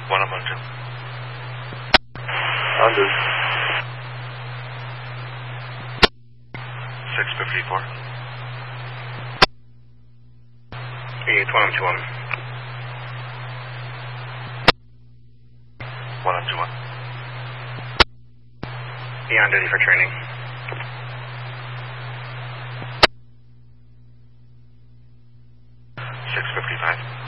One up on two. Under. 654. It's 1 up 2 1. 1 up 2 1. Beyond duty for training. $655.